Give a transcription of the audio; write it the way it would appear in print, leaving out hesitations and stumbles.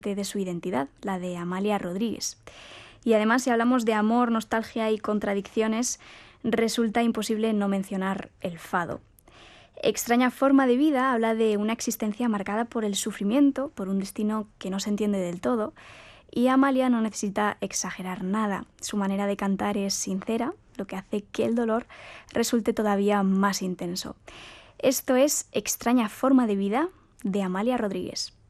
de su identidad, la de Amalia Rodríguez. Y además, si hablamos de amor, nostalgia y contradicciones, resulta imposible no mencionar el fado. Extraña forma de vida habla de una existencia marcada por el sufrimiento, por un destino que no se entiende del todo, y Amalia no necesita exagerar nada. Su manera de cantar es sincera, lo que hace que el dolor resulte todavía más intenso. Esto es Extraña forma de vida, de Amalia Rodríguez.